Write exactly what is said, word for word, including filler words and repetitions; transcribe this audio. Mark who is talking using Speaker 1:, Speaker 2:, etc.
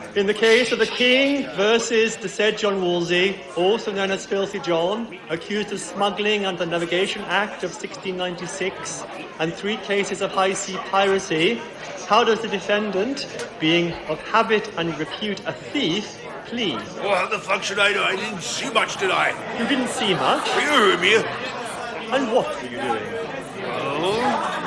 Speaker 1: In the case of the King versus the said John Wolsey, also known as Filthy John, accused of smuggling under the Navigation Act of sixteen ninety-six and three cases of high sea piracy, how does the defendant, being of habit and repute a thief, plead?
Speaker 2: Oh, how the fuck should I know? I didn't see much, did I?
Speaker 1: You didn't see much?
Speaker 2: You heard me.
Speaker 1: And what were you doing?
Speaker 2: Oh?